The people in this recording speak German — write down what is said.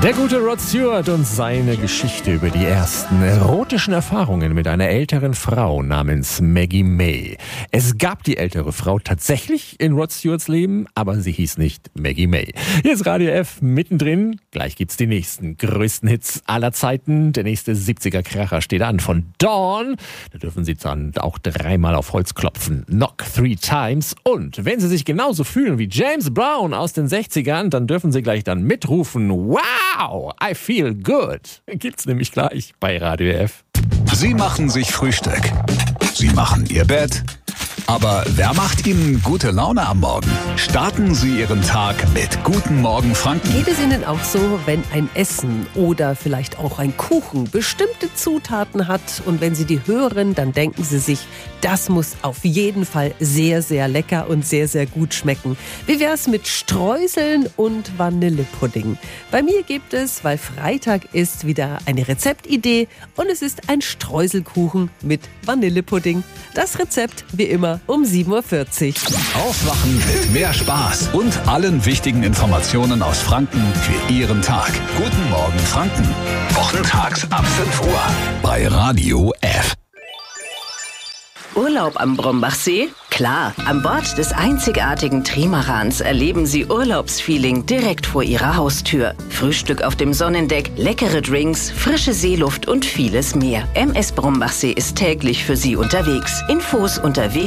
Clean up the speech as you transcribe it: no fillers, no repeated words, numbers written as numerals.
Der gute Rod Stewart und seine Geschichte über die ersten erotischen Erfahrungen mit einer älteren Frau namens Maggie May. Es gab die ältere Frau tatsächlich in Rod Stewarts Leben, aber sie hieß nicht Maggie May. Hier ist Radio F mittendrin. Gleich gibt's die nächsten größten Hits aller Zeiten. Der nächste 70er-Kracher steht an von Dawn. Da dürfen Sie dann auch 3-mal auf Holz klopfen. Knock 3 times. Und wenn Sie sich genauso fühlen wie James Brown aus den 60ern, dann dürfen Sie gleich dann mitrufen. Wow, I feel good. Gibt's nämlich gleich bei Radio F. Sie machen sich Frühstück. Sie machen Ihr Bett. Aber wer macht Ihnen gute Laune am Morgen? Starten Sie Ihren Tag mit Guten Morgen Franken. Geht es Ihnen auch so, wenn ein Essen oder vielleicht auch ein Kuchen bestimmte Zutaten hat und wenn Sie die hören, dann denken Sie sich, das muss auf jeden Fall sehr, sehr lecker und sehr, sehr gut schmecken. Wie wär's mit Streuseln und Vanillepudding? Bei mir gibt es, weil Freitag ist, wieder eine Rezeptidee und es ist ein Streuselkuchen mit Vanillepudding. Das Rezept wie immer um 7.40 Uhr. Aufwachen mit mehr Spaß und allen wichtigen Informationen aus Franken für Ihren Tag. Guten Morgen Franken. Wochentags ab 5 Uhr bei Radio F. Urlaub am Brombachsee? Klar, an Bord des einzigartigen Trimarans erleben Sie Urlaubsfeeling direkt vor Ihrer Haustür. Frühstück auf dem Sonnendeck, leckere Drinks, frische Seeluft und vieles mehr. MS Brombachsee ist täglich für Sie unterwegs. Infos unter